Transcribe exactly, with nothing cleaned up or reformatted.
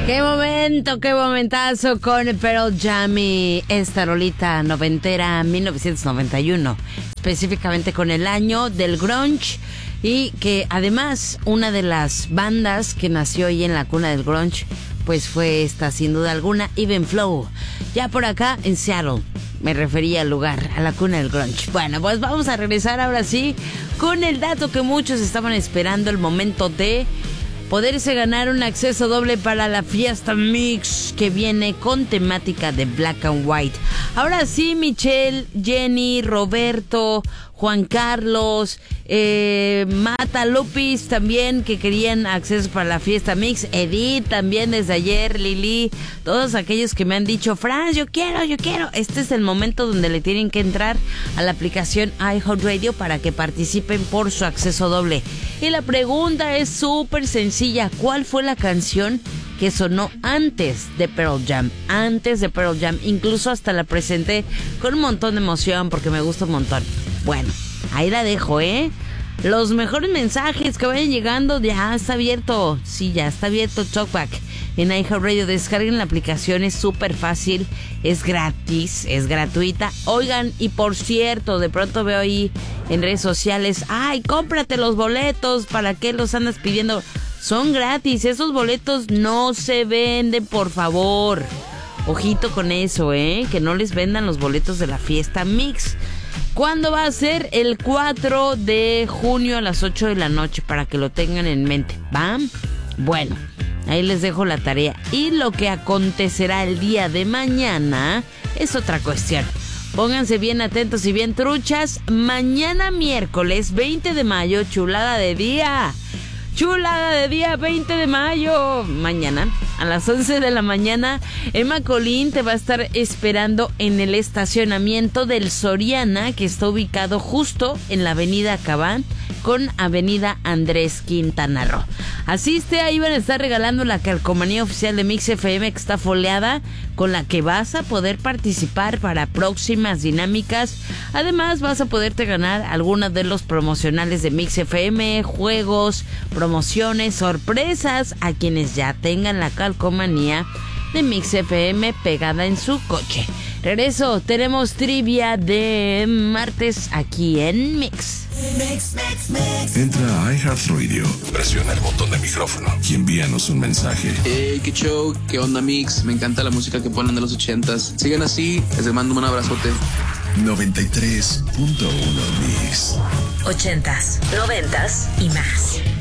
Qué momento, qué momentazo con Pearl Jam y esta rolita noventera, mil novecientos noventa y uno, específicamente con el año del grunge, y que además una de las bandas que nació ahí en la cuna del grunge pues fue esta, sin duda alguna, Even Flow, ya por acá en Seattle. Me refería al lugar, a la cuna del grunge. Bueno, pues vamos a regresar ahora sí con el dato que muchos estaban esperando, el momento de poderse ganar un acceso doble para la Fiesta Mix, que viene con temática de Black and White. Ahora sí, Michelle, Jenny, Roberto, Juan Carlos, eh, Mata, Lupis también, que querían acceso para la Fiesta Mix, Edith también desde ayer, Lili, todos aquellos que me han dicho, Franz, yo quiero, yo quiero. Este es el momento donde le tienen que entrar a la aplicación iHeartRadio para que participen por su acceso doble. Y la pregunta es súper sencilla, ¿cuál fue la canción que sonó antes de Pearl Jam? Antes de Pearl Jam, incluso hasta la presenté con un montón de emoción porque me gusta un montón. Bueno, ahí la dejo, ¿eh? Los mejores mensajes que vayan llegando, ya está abierto. Sí, ya está abierto Talkback en iHeartRadio. Descarguen la aplicación, es súper fácil, es gratis, es gratuita. Oigan, y por cierto, de pronto veo ahí en redes sociales, ay, cómprate los boletos, ¿para qué los andas pidiendo? Son gratis, esos boletos no se venden, por favor. Ojito con eso, ¿eh? Que no les vendan los boletos de la Fiesta Mix. ¿Cuándo va a ser? El cuatro de junio a las ocho de la noche, para que lo tengan en mente, ¿va? Bueno, ahí les dejo la tarea. Y lo que acontecerá el día de mañana es otra cuestión. Pónganse bien atentos y bien truchas. Mañana miércoles veinte de mayo, chulada de día. Chulada de día, veinte de mayo. Mañana a las once de la mañana, Emma Colín te va a estar esperando en el estacionamiento del Soriana, que está ubicado justo en la avenida Cabán con avenida Andrés Quintana Roo. Asiste, ahí van a estar regalando la calcomanía oficial de Mix F M, que está foliada, con la que vas a poder participar para próximas dinámicas. Además, vas a poderte ganar algunos de los promocionales de Mix F M, juegos, promociones, sorpresas a quienes ya tengan la calcomanía de Mix F M pegada en su coche. Regreso, tenemos trivia de martes aquí en Mix. Mix, Mix, Mix. Entra a iHeartRadio, presiona el botón de micrófono y envíanos un mensaje. Hey, qué show, qué onda Mix, me encanta la música que ponen de los ochentas. Sigan así, les mando un abrazote. noventa y tres punto uno Mix. Ochentas, noventas y más.